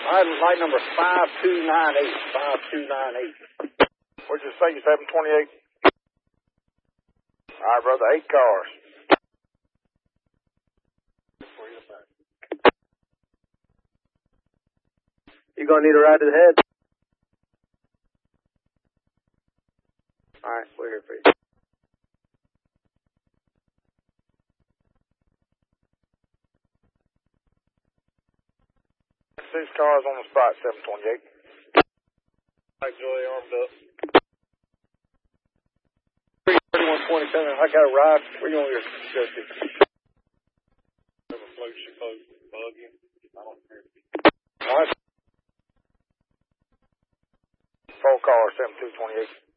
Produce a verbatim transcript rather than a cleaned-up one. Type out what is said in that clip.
right, light number five two nine eight. five two nine eight. What'd you say? You seven twenty-eight? All right, brother. Eight cars. You gonna need a ride to the head? All right, we're here for you. Six cars on the spot, seven twenty-eight. All right, Joey, armed up. thirty-one twenty-seven, I got a ride. Where you on your go to? Whatever floats your boat, bug you. I don't care. All right. Four cars, seven two twenty-eight.